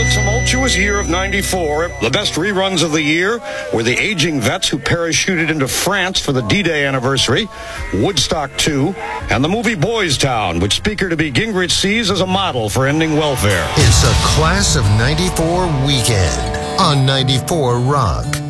tumultuous year of 94, the best reruns of the year were The Aging Vets Who Parachuted into France for the D-Day anniversary, Woodstock 2, and the movie Boys Town, which Speaker-to-be Gingrich sees as a model for ending welfare. It's a Class of 94 weekend on 94 Rock.